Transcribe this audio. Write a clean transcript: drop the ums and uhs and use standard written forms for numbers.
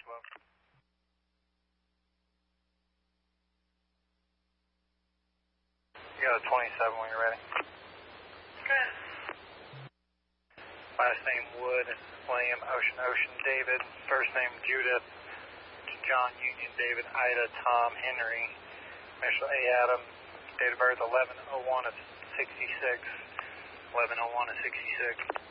12. You got a 27 when you're ready. Good. Last name Wood, William, Ocean, David. First name Judith, John, Union, David, Ida, Tom, Henry. Initial A. Adam. Date of birth 11/01 of 66. 11/01 of 66.